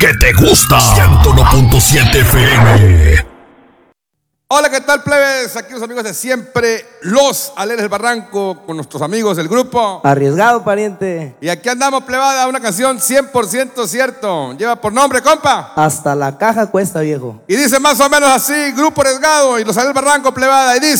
que te gusta. 101.7 FM. Hola, ¿qué tal, plebes? Aquí los amigos de siempre, los Alegres del Barranco, con nuestros amigos del grupo Arriesgado, pariente. Y aquí andamos, plebada, una canción 100% cierto. Lleva por nombre, compa. Hasta la caja cuesta, viejo. Y dice más o menos así: Grupo Arriesgado y los Alegres del Barranco, plebada. Y dice...